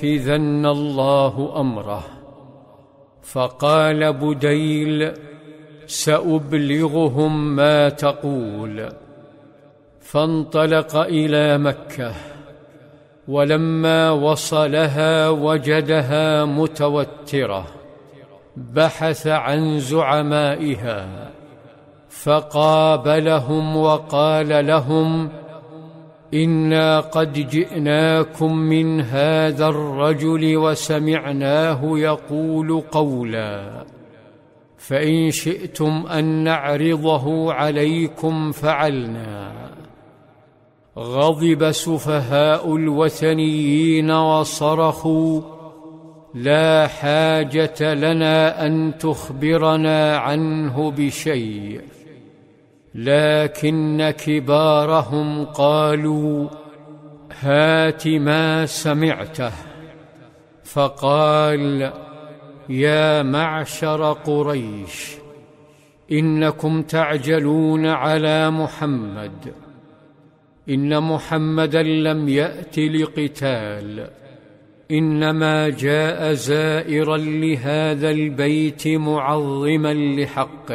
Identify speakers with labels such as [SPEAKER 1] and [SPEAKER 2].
[SPEAKER 1] إذن الله أمره. فقال بديل: سأبلغهم ما تقول. فانطلق إلى مكة، ولما وصلها وجدها متوترة، بحث عن زعمائها فقابلهم وقال لهم: إنا قد جئناكم من هذا الرجل وسمعناه يقول قولا، فإن شئتم أن نعرضه عليكم فعلنا. غضب سفهاء الوثنيين وصرخوا: لا حاجة لنا أن تخبرنا عنه بشيء. لكن كبارهم قالوا: هات ما سمعته. فقال: يا معشر قريش، إنكم تعجلون على محمد، إن محمدا لم يأت لقتال، إنما جاء زائرا لهذا البيت معظما لحقه.